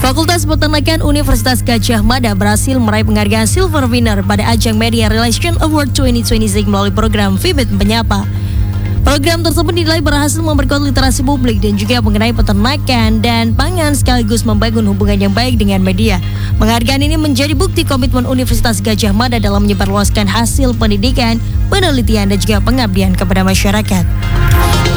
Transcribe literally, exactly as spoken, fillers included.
Fakultas Peternakan Universitas Gadjah Mada berhasil meraih penghargaan Silver Winner pada ajang Media Relation Award dua ribu dua puluh enam melalui program Vibit Menyapa. Program tersebut dinilai berhasil memperkuat literasi publik dan juga mengenai peternakan dan pangan sekaligus membangun hubungan yang baik dengan media. Penghargaan ini menjadi bukti komitmen Universitas Gadjah Mada dalam menyebarluaskan hasil pendidikan, penelitian dan juga pengabdian kepada masyarakat.